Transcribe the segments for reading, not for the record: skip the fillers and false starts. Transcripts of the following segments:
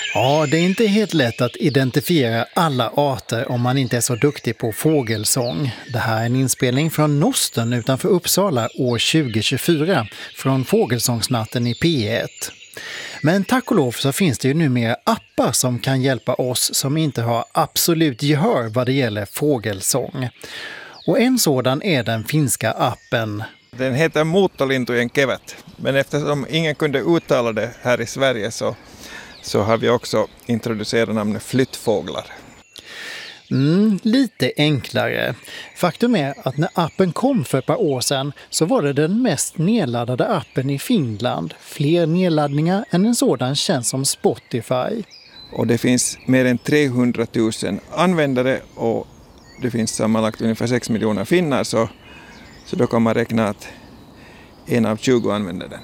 Ja, det är inte helt lätt att identifiera alla arter om man inte är så duktig på fågelsång. Det här är en inspelning från Nosten utanför Uppsala år 2024 från Fågelsångsnatten i P1. Men tack och lov så finns det ju numera appar som kan hjälpa oss som inte har absolut gehör vad det gäller fågelsång. Och en sådan är den finska appen. Den heter Muuttolintujen kevät, men eftersom ingen kunde uttala det här i Sverige så har vi också introducerat namnet flyttfåglar. Lite enklare. Faktum är att när appen kom för ett par år sedan så var det den mest nedladdade appen i Finland. Fler nedladdningar än en sådan känns som Spotify. Och det finns mer än 300 000 användare och det finns sammanlagt ungefär 6 miljoner finnar så då kan man räkna att 1 av 20 använder den.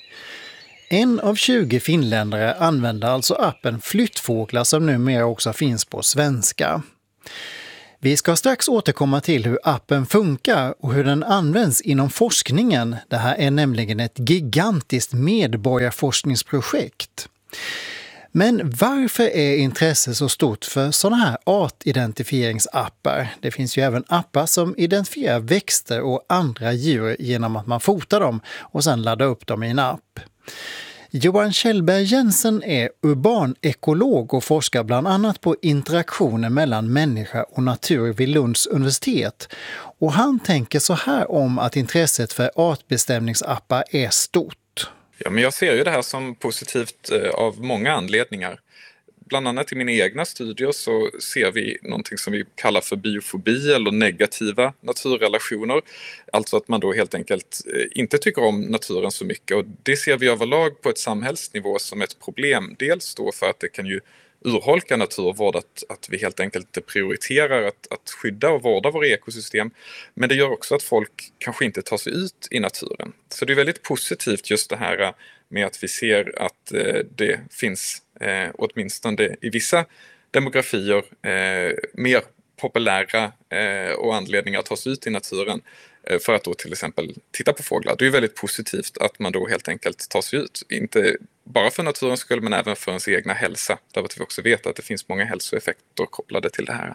1 av 20 finländare använder alltså appen Flyttfåglar som numera också finns på svenska. Vi ska strax återkomma till hur appen funkar och hur den används inom forskningen. Det här är nämligen ett gigantiskt medborgarforskningsprojekt. Men varför är intresset så stort för sådana här artidentifieringsappar? Det finns ju även appar som identifierar växter och andra djur genom att man fotar dem och sedan laddar upp dem i en app. Johan Kjellberg Jensen är urban ekolog och forskar bland annat på interaktioner mellan människa och natur vid Lunds universitet. Och han tänker så här om att intresset för artbestämningsappar är stort. Ja, men jag ser ju det här som positivt av många anledningar. Bland annat i mina egna studier så ser vi någonting som vi kallar för biofobi eller negativa naturrelationer. Alltså att man då helt enkelt inte tycker om naturen så mycket. Och det ser vi överlag på ett samhällsnivå som ett problem. Dels då för att det kan ju urholka naturvård, att vi helt enkelt prioriterar att skydda och vårda våra ekosystem. Men det gör också att folk kanske inte tar sig ut i naturen. Så det är väldigt positivt just det här med att vi ser att det finns åtminstone i vissa demografier mer populära och anledningar att ta sig ut i naturen för att då till exempel titta på fåglar. Det är väldigt positivt att man då helt enkelt tar sig ut. Inte bara för naturens skull men även för ens egna hälsa. Därför att vi också vet att det finns många hälsoeffekter kopplade till det här.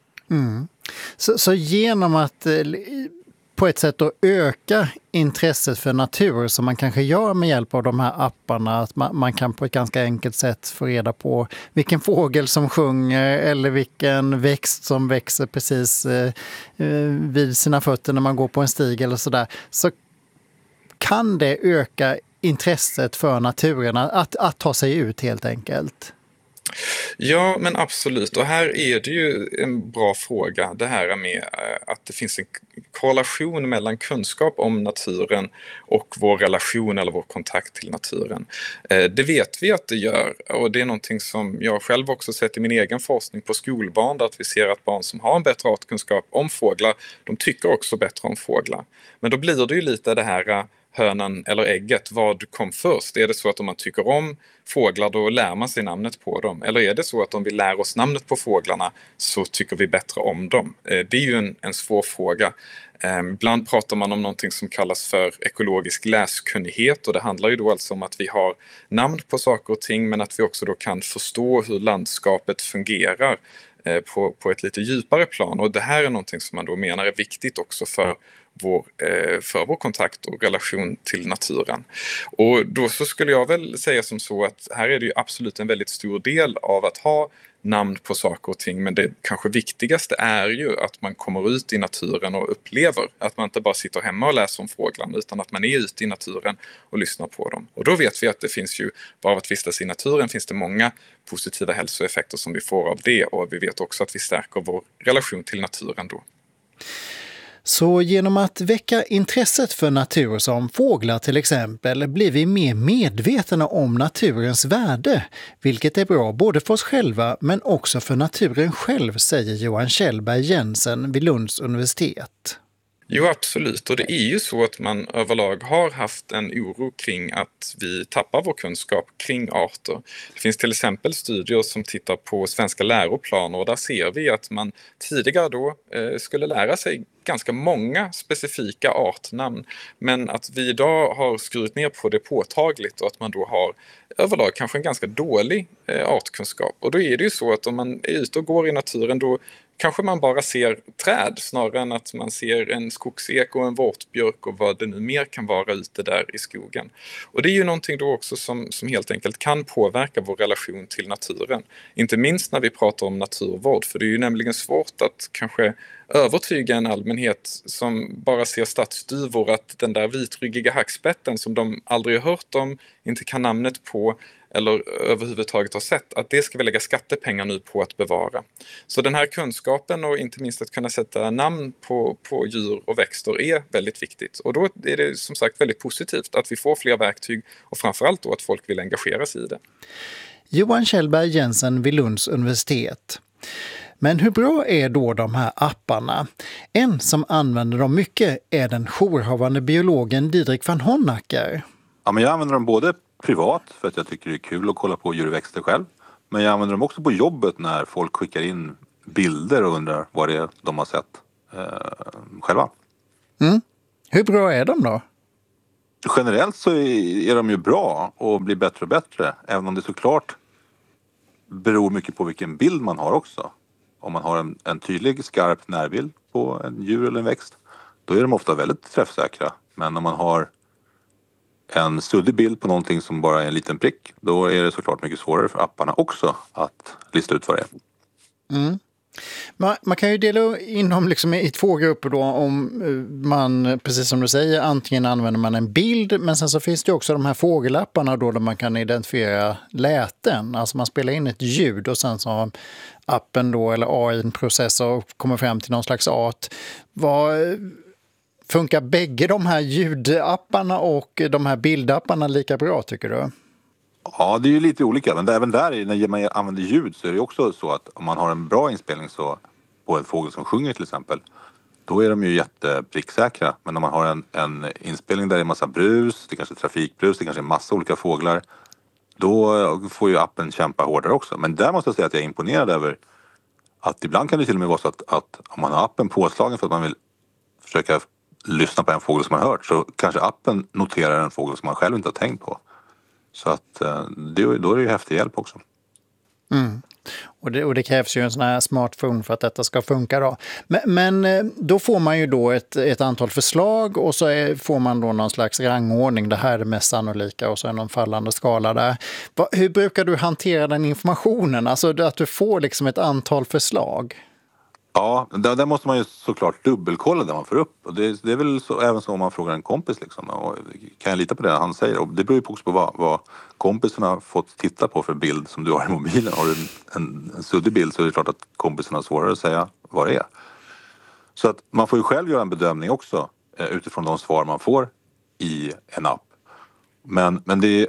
Så genom att på ett sätt att öka intresset för natur som man kanske gör med hjälp av de här apparna, att man kan på ett ganska enkelt sätt få reda på vilken fågel som sjunger eller vilken växt som växer precis vid sina fötter när man går på en stig eller sådär, så kan det öka intresset för naturen att ta sig ut helt enkelt. Ja, men absolut. Och här är det ju en bra fråga. Det här med att det finns en korrelation mellan kunskap om naturen och vår relation eller vår kontakt till naturen. Det vet vi att det gör. Och det är någonting som jag själv också sett i min egen forskning på skolbarn. Där att vi ser att barn som har en bättre artkunskap om fåglar, de tycker också bättre om fåglar. Men då blir det ju lite det här hönan eller ägget, vad kom först? Är det så att om man tycker om fåglar då lär man sig namnet på dem? Eller är det så att om vi lär oss namnet på fåglarna så tycker vi bättre om dem? Det är ju en svår fråga. Ibland pratar man om någonting som kallas för ekologisk läskunnighet och det handlar ju då alltså om att vi har namn på saker och ting men att vi också då kan förstå hur landskapet fungerar på ett lite djupare plan. Och det här är någonting som man då menar är viktigt också för vår kontakt och relation till naturen. Och då så skulle jag väl säga som så att här är det ju absolut en väldigt stor del av att ha namn på saker och ting, men det kanske viktigaste är ju att man kommer ut i naturen och upplever att man inte bara sitter hemma och läser om fåglarna utan att man är ute i naturen och lyssnar på dem. Och då vet vi att det finns ju, bara av att vistas i naturen finns det många positiva hälsoeffekter som vi får av det och vi vet också att vi stärker vår relation till naturen då. Så genom att väcka intresset för natur som fåglar till exempel blir vi mer medvetna om naturens värde, vilket är bra både för oss själva men också för naturen själv, säger Johan Kjellberg Jensen vid Lunds universitet. Jo, absolut. Och det är ju så att man överlag har haft en oro kring att vi tappar vår kunskap kring arter. Det finns till exempel studier som tittar på svenska läroplaner och där ser vi att man tidigare då skulle lära sig ganska många specifika artnamn, men att vi idag har skurit ner på det påtagligt och att man då har överlag kanske en ganska dålig artkunskap. Och då är det ju så att om man är ute och går i naturen, då kanske man bara ser träd snarare än att man ser en skogsek och en vårtbjörk och vad det nu mer kan vara ute där i skogen. Och det är ju någonting då också som helt enkelt kan påverka vår relation till naturen. Inte minst när vi pratar om naturvård, för det är ju nämligen svårt att kanske övertyga en allmänhet som bara ser stadsduvor att den där vitryggiga hackspetten som de aldrig har hört om, inte kan namnet på eller överhuvudtaget har sett, att det ska vi lägga skattepengar nu på att bevara. Så den här kunskapen och inte minst att kunna sätta namn på djur och växter är väldigt viktigt. Och då är det som sagt väldigt positivt att vi får fler verktyg och framförallt då att folk vill engagera sig i det. Johan Kjellberg Jensen vid Lunds universitet. Men hur bra är då de här apparna? En som använder dem mycket är den jourhavande biologen Didrik van Honacker. Ja, men jag använder dem både privat för att jag tycker det är kul att kolla på djur och växter själv. Men jag använder dem också på jobbet när folk skickar in bilder och undrar vad det är de har sett själva. Mm. Hur bra är de då? Generellt så är de ju bra och blir bättre och bättre. Även om det såklart beror mycket på vilken bild man har också. Om man har en tydlig, skarp närbild på en djur eller en växt, då är de ofta väldigt träffsäkra. Men om man har en suddig bild på någonting som bara är en liten prick, då är det såklart mycket svårare för apparna också att lista ut vad det är. Mm. Man kan ju dela in dem liksom i två grupper då, om man, precis som du säger, antingen använder man en bild, men sen så finns det också de här fågelapparna då där man kan identifiera läten. Alltså man spelar in ett ljud och sen så har appen då, eller AI, en processor och kommer fram till någon slags art. Funkar bägge de här ljudapparna och de här bildapparna lika bra, tycker du? Ja, det är ju lite olika, men även där när man använder ljud så är det också så att om man har en bra inspelning så på en fågel som sjunger till exempel, då är de ju jättepricksäkra. Men om man har en inspelning där det är massa brus, det kanske är trafikbrus, det kanske är massa olika fåglar, då får ju appen kämpa hårdare också. Men där måste jag säga att jag är imponerad över att ibland kan det till och med vara så att om man har appen påslagen för att man vill försöka lyssna på en fågel som man har hört, så kanske appen noterar en fågel som man själv inte har tänkt på. Så att då är det ju häftig hjälp också. Mm. Och det krävs ju en sån här smartphone för att detta ska funka då. Men då får man ju då ett antal förslag och så får man då någon slags rangordning. Det här är det mest sannolika och så är någon fallande skala där. Hur brukar du hantera den informationen? Alltså att du får liksom ett antal förslag? Ja, där måste man ju såklart dubbelkolla det man får upp. Och det är väl så, även så om man frågar en kompis liksom. Och kan jag lita på det han säger? Och det beror ju också på vad kompisen har fått titta på för bild som du har i mobilen. Har du en suddig bild så är det klart att kompisen har svårare att säga vad det är. Så att man får ju själv göra en bedömning också utifrån de svar man får i en app. Men det är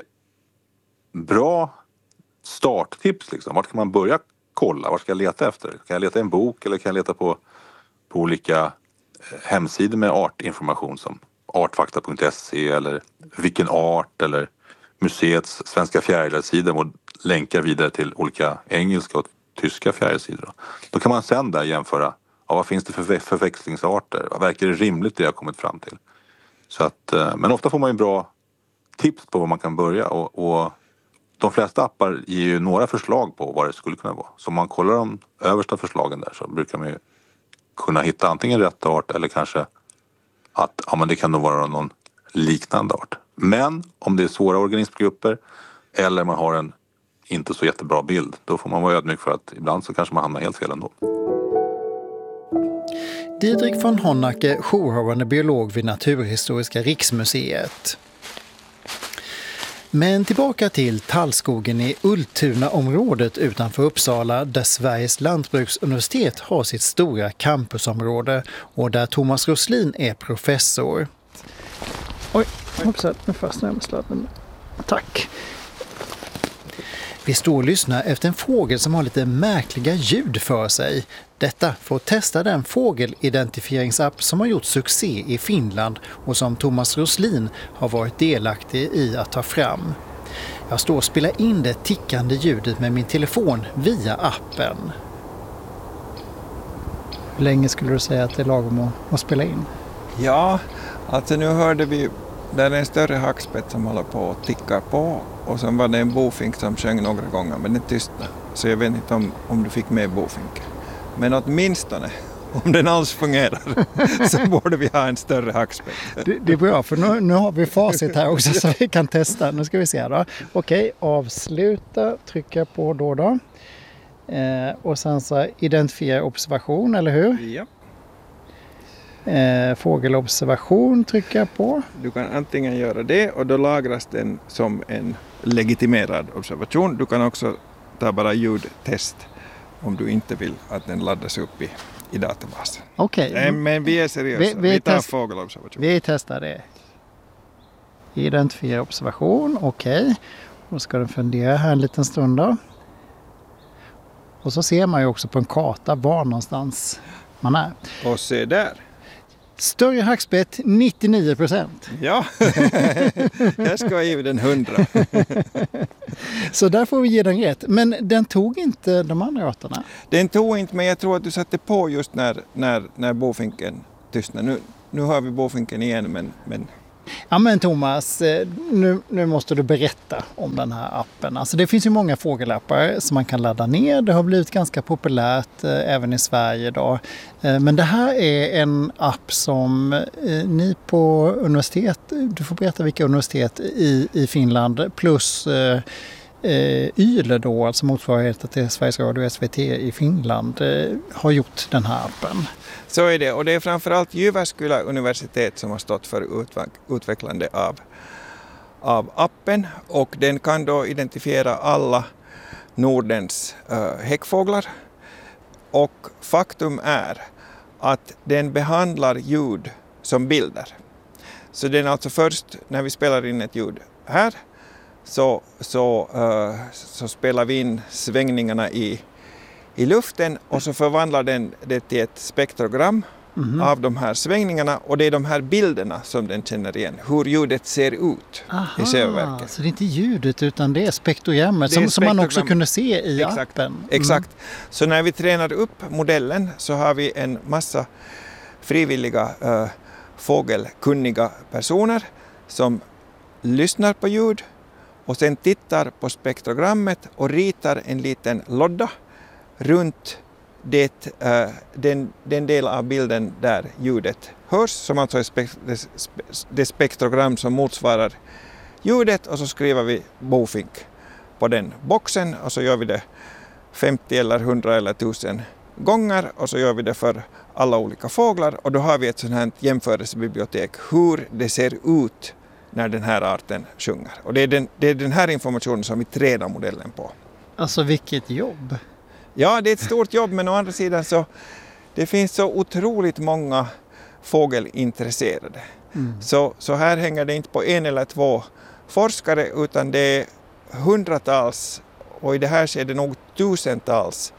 bra starttips liksom. Vart kan man börja kolla? Vad ska jag leta efter? Kan jag leta i en bok eller kan jag leta på olika hemsidor med artinformation som artfakta.se eller vilken art eller museets svenska fjärilssidor och länkar vidare till olika engelska och tyska fjärilsidor. Då kan man sedan där jämföra vad finns det för förväxlingsarter? Vad verkar det rimligt det jag har kommit fram till? Så att, men ofta får man ju bra tips på vad man kan börja och de flesta appar ger ju några förslag på vad det skulle kunna vara. Så om man kollar de översta förslagen där så brukar man ju kunna hitta antingen rätt art eller kanske att men det kan nog vara någon liknande art. Men om det är svåra organismgrupper eller man har en inte så jättebra bild, då får man vara ödmjuk för att ibland så kanske man hamnar helt fel ändå. Didrik van Honacker, jourhavande biolog vid Naturhistoriska riksmuseet. Men tillbaka till tallskogen i Ultuna-området utanför Uppsala där Sveriges lantbruksuniversitet har sitt stora campusområde och där Thomas Roslin är professor. Oj, hoppsan, nu fastnade jag med sladden. Tack. Vi står och lyssnar efter en fågel som har lite märkliga ljud för sig. Detta för att testa den fågelidentiferingsapp som har gjort succé i Finland och som Thomas Roslin har varit delaktig i att ta fram. Jag står och spelar in det tickande ljudet med min telefon via appen. Hur länge skulle du säga att det är lagom att spela in? Ja, alltså nu hörde vi, där är en större hackspett som håller på och tickar på, och sen var det en bofink som sjöng några gånger, men den tystnade. Så jag vet inte om du fick med bofinken. Men åtminstone, om den alls fungerar, så borde vi ha en större hackspett. Det är bra, för nu har vi facit här också så vi kan testa. Nu ska vi se då. Okej, avsluta, trycka på då. Och sen så identifiera observation, eller hur? Ja. Fågelobservation trycker jag på. Du kan antingen göra det och då lagras den som en legitimerad observation. Du kan också ta bara ljudtest om du inte vill att den laddas upp i databasen. Okej. Men vi är seriösa. Vi tar fågelobservation. Vi testar det. Identifiera observation, okej. Då ska den fundera här en liten stund då. Och så ser man ju också på en karta var någonstans man är. Och se där. Större hackspett 99%. Ja, jag ska ge den 100. Så där får vi ge den rätt. Men den tog inte de andra arterna? Den tog inte, men jag tror att du satte på just när bofinken tystnade. Nu har vi bofinken igen, men... Ja men Thomas, nu måste du berätta om den här appen. Alltså det finns ju många fågelappar som man kan ladda ner. Det har blivit ganska populärt även i Sverige idag. Men det här är en app som ni på universitet, du får berätta vilka universitet i Finland plus YLE då, alltså motsvarigheten till Sveriges Radio och SVT i Finland, har gjort den här appen. Så är det, och det är framförallt Jyväskylä universitet som har stått för utvecklande av appen, och den kan då identifiera alla Nordens häckfåglar, och faktum är att den behandlar ljud som bilder. Så den alltså först när vi spelar in ett ljud här så spelar vi in svängningarna i luften, och så förvandlar den det till ett spektrogram av de här svängningarna, och det är de här bilderna som den känner igen, hur ljudet ser ut i själva verket. Så det är inte ljudet utan det är spektrogrammet som man också kunde se i appen. Exakt. Så när vi tränar upp modellen så har vi en massa frivilliga fågelkunniga personer som lyssnar på ljud och sen tittar på spektrogrammet och ritar en liten lodda runt den del av bilden där ljudet hörs, som alltså är det spektrogram som motsvarar ljudet, och så skriver vi bofink på den boxen, och så gör vi det 50 eller 100 eller 1000 gånger, och så gör vi det för alla olika fåglar, och då har vi ett sådant här jämförelsebibliotek hur det ser ut när den här arten sjunger. Och det är den här informationen som vi tränar modellen på. Alltså vilket jobb! Ja, det är ett stort jobb, men å andra sidan så det finns så otroligt många fågelintresserade. Så här hänger det inte på en eller två forskare, utan det är hundratals, och i det här ser det nog tusentals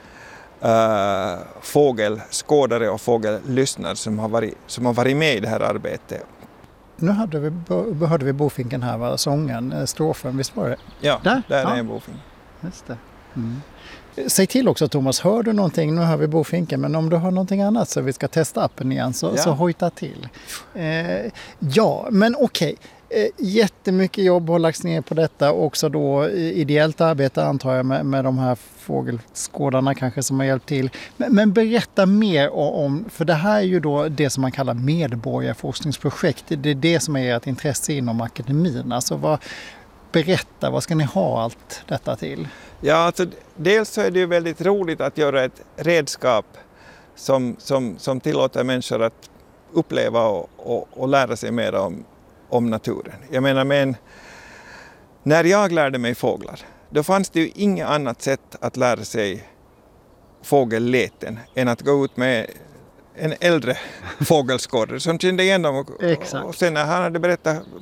fågelskådare och fågellyssnare som har varit med i det här arbetet. Nu hörde vi bofinken här, var sången, strofen, visst var det? Ja, där är en bofink. Just det. Säg till också Thomas, hör du någonting? Nu hör vi bofinken, men om du har någonting annat så vi ska testa appen igen så hojta till. Ja, men okej. Jättemycket jobb har lagts ner på detta, också då ideellt arbete antar jag med de här fågelskådarna kanske som har hjälpt till. Men berätta mer om, för det här är ju då det som man kallar medborgarforskningsprojekt. Det är det som är ert intresse inom akademin. Alltså berätta, vad ska ni ha allt detta till? Ja, alltså dels så är det ju väldigt roligt att göra ett redskap som tillåter människor att uppleva och lära sig mer om naturen. Jag menar, när jag lärde mig fåglar, då fanns det ju inget annat sätt att lära sig fågelläten än att gå ut med en äldre fågelskådare som kände igen dem. Och sen när han hade berättat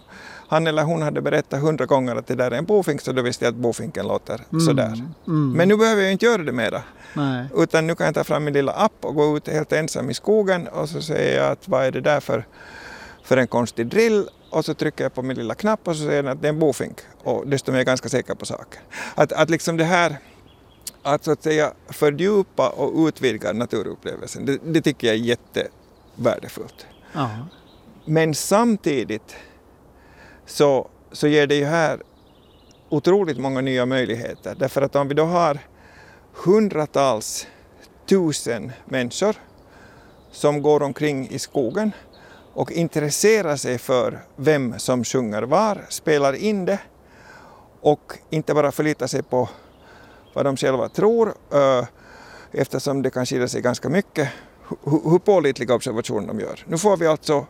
han eller hon hade berättat 100 gånger att det där är en bofink, så då visste jag att bofinken låter sådär. Men nu behöver jag inte göra det mera. Nej. Utan nu kan jag ta fram min lilla app och gå ut helt ensam i skogen och så säger jag att vad är det där för en konstig drill, och så trycker jag på min lilla knapp och så säger den att det är en bofink, och dessutom är jag ganska säker på saken. Att liksom det här, att så att säga fördjupa och utvidga naturupplevelsen, det tycker jag är jättevärdefullt. Ja. Men samtidigt så ger det ju här otroligt många nya möjligheter. Därför att om vi då har hundratals tusen människor som går omkring i skogen och intresserar sig för vem som sjunger var, spelar in det och inte bara förlitar sig på vad de själva tror, eftersom det kan skilja sig ganska mycket hur pålitliga observationer de gör. Nu får vi alltså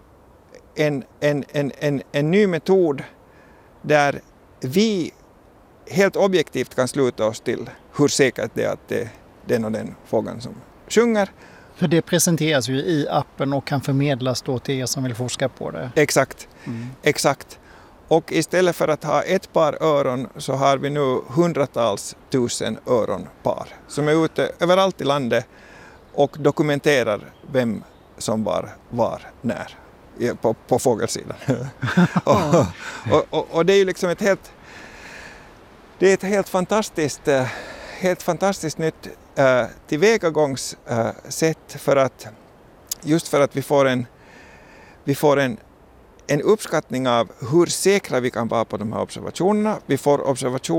en ny metod där vi helt objektivt kan sluta oss till hur säkert det är att det är den och den fågeln som sjunger. För det presenteras ju i appen och kan förmedlas då till er som vill forska på det. Exakt, exakt. Och istället för att ha ett par öron så har vi nu hundratals tusen öronpar som är ute överallt i landet och dokumenterar vem som var när på fågelsidan. och det är ju liksom ett helt fantastiskt nytt tillvägagångssätt för att vi får en uppskattning av hur säkra vi kan vara på de här observationerna. Vi får observationer